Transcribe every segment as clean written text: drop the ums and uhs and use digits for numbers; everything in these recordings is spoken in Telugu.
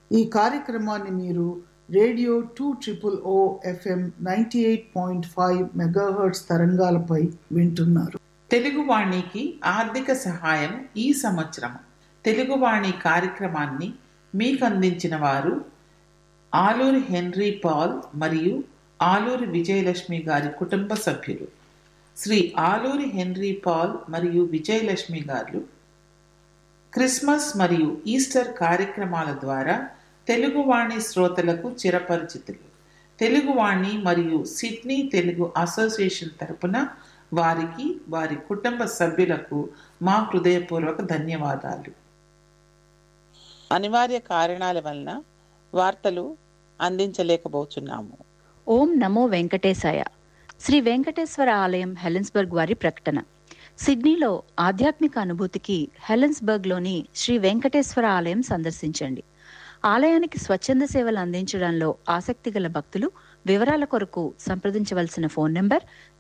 ఈ కార్యక్రమాన్ని మీరు రేడియో 2OOO FM 98.5 మెగాహెర్ట్జ్ తరంగాలపై వింటున్నారు. తెలుగువాణికి ఆర్థిక సహాయం ఈ సంవత్సరం. తెలుగువాణి కార్యక్రమాన్ని మీకు అందించిన వారు ఆలూరి హెన్రీ పాల్ మరియు ఆలూరి విజయలక్ష్మి గారి కుటుంబ సభ్యులు. శ్రీ ఆలూరి హెన్రీ పాల్ మరియు విజయలక్ష్మి గారు క్రిస్మస్ మరియు ఈస్టర్ కార్యక్రమాల ద్వారా తెలుగువాణి శ్రోతలకు చిరపరిచితులు. తెలుగువాణి మరియు సిడ్నీ తెలుగు అసోసియేషన్ తరపున వారికి, వారి కుటుంబ సభ్యులకు మా హృదయపూర్వక ధన్యవాదాలు. అనివార్య కారణాల వలన వార్తలు అందించలేకపోతున్నాము. ఓం నమో వెంకటేశాయ. శ్రీ వెంకటేశ్వర ఆలయం హెలెన్స్బర్గ్ వారి ప్రకటన. సిడ్నీలో ఆధ్యాత్మిక అనుభూతికి హెలెన్స్బర్గ్లోని శ్రీ వెంకటేశ్వర ఆలయం సందర్శించండి. ఆలయానికి స్వచ్ఛంద సేవలు అందించడంలో ఆసక్తి గల భక్తులు వివరాల కొరకు సంప్రదించవలసిన ఫోన్ నంబర్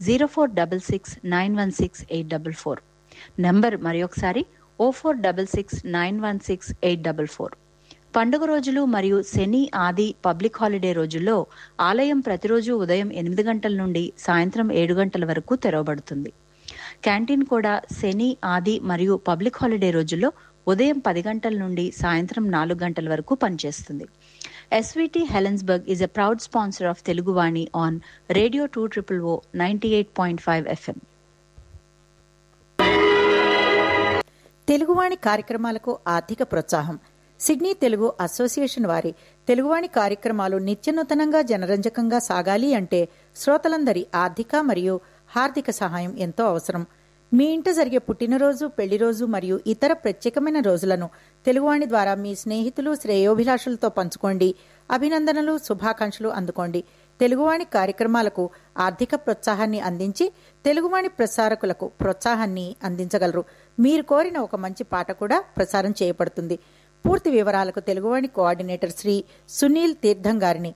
0466916844. నంబర్ మరొకసారి 0466916844. పండుగ రోజులు మరియు శని, ఆది, పబ్లిక్ హాలిడే రోజుల్లో ఆలయం ప్రతిరోజు ఉదయం 8 గంటల నుండి సాయంత్రం 7 గంటల వరకు తెరవబడుతుంది. క్యాంటీన్ కూడా శని, ఆది మరియు పబ్లిక్ హాలిడే రోజుల్లో ఉదయం 10 గంటల నుండి సాయంత్రం 4 గంటల వరకు పనిచేస్తుంది. SVT Helensburgh is a proud sponsor of Teluguvani on Radio 2OOO 98.5 FM. Teluguvani కార్యక్రమాలకు ఆర్థిక ప్రోత్సాహం. సిడ్నీ తెలుగు అసోసియేషన్ వారి తెలుగువాణి కార్యక్రమాలు నిత్యనూతనంగా జనరంజకంగా సాగాలి అంటే శ్రోతలందరి ఆర్థిక మరియు హార్దిక సహాయం ఎంతో అవసరం. మీ ఇంట జరిగే పుట్టినరోజు, పెళ్లిరోజు మరియు ఇతర ప్రత్యేకమైన రోజులను తెలుగువాణి ద్వారా మీ స్నేహితులు, శ్రేయోభిలాషులతో పంచుకోండి. అభినందనలు, శుభాకాంక్షలు అందుకోండి. తెలుగువాణి కార్యక్రమాలకు ఆర్థిక ప్రోత్సాహాన్ని అందించి తెలుగువాణి ప్రసారకులకు ప్రోత్సాహాన్ని అందించగలరు. మీరు కోరిన ఒక మంచి పాట కూడా ప్రసారం చేయబడుతుంది. పూర్తి వివరాలకు తెలుగువాణి కోఆర్డినేటర్ శ్రీ సునీల్ తీర్థం గారిని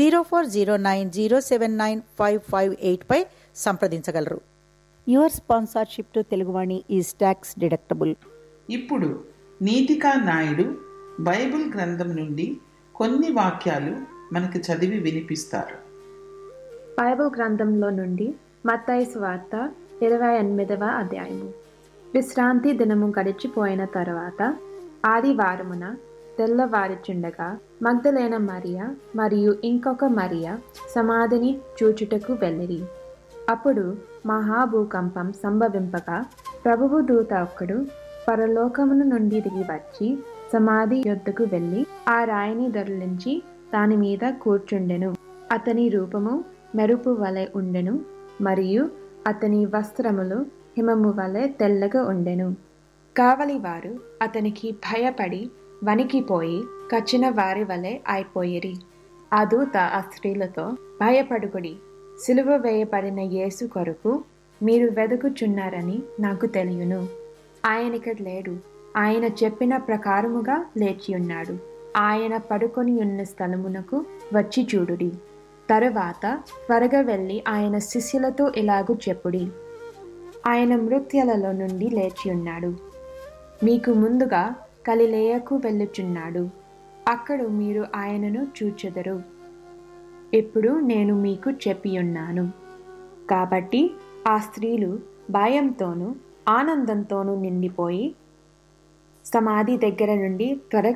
0409079558 పై సంప్రదించగలరు. Your sponsorship to Teluguvani is tax deductible. ఇప్పుడు నీతికా నాయుడు బైబిల్ గ్రంథం నుండి కొన్ని వాక్యాలు మనకు చదివి వినిపిస్తారు. బైబిల్ గ్రంథంలో నుండి మత్తయి సువార్త 28వ అధ్యాయము. విశ్రాంతి దినము గడిచిపోయిన తరువాత ఆదివారమున తెల్లవారుచుండగా మగ్దలేన మరియ మరియు ఇంకొక మరియ సమాధిని చూచుటకు వెళ్ళిరి. అప్పుడు మహాభూకంపం సంభవింపగా ప్రభువు దూత ఒక్కడు పరలోకమును నుండి దిగి వచ్చి సమాధి యొద్దకు వెళ్ళి ఆ రాయిని దొర్లించి దాని మీద కూర్చుండెను. అతని రూపము మెరుపు వలె ఉండెను మరియు అతని వస్త్రములు హిమము వలె తెల్లగా ఉండెను. కావలివారు అతనికి భయపడి వణికిపోయి కచ్చిన వారి వలె అయిపోయిరి. ఆ దూత ఆ స్త్రీలతో, భయపడుకుడి, సిలువ వేయబడిన యేసు కొరకు మీరు వెదుకుచున్నారని నాకు తెలియను. ఆయనకి లేడు, ఆయన చెప్పిన ప్రకారముగా లేచి ఉన్నాడు. ఆయన పడుకొని ఉన్న స్థలమునకు వచ్చి చూడుడి. తరువాత త్వరగా వెళ్ళి ఆయన శిష్యులతో ఇలాగు చెప్పుడి, ఆయన మృత్యులలో నుండి లేచి ఉన్నాడు. మీకు ముందుగా గలిలయకు వెళ్ళుచున్నాడు. అక్కడ మీరు ఆయనను చూచెదరు. ఇప్పుడు నేను మీకు చెప్పియున్నాను. కాబట్టి ఆ స్త్రీలు భయంతోనూ ఆనందంతోనూ నిండిపోయి సమాధి దగ్గర నుండి త్వరగా